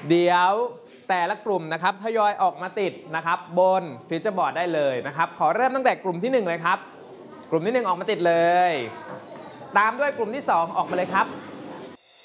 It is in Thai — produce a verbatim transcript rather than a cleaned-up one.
เดี๋ยวแต่ละกลุ่มนะครับทยอยออกมาติดนะครับบนฟีเจอร์บอร์ดได้เลยนะครับขอเริ่มตั้งแต่กลุ่มที่หนึ่งเลยครับกลุ่มที่หนึ่งออกมาติดเลยตามด้วยกลุ่มที่สองออกมาเลยครับ